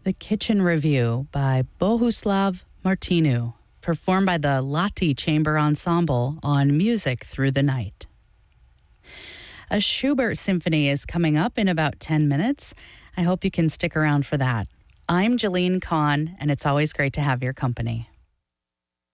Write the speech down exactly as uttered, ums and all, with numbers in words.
The Kitchen Review by Bohuslav Martinu, performed by the Lati Chamber Ensemble on Music Through the Night. A Schubert Symphony is coming up in about ten minutes. I hope you can stick around for that. I'm Jalene Kahn, and it's always great to have your company.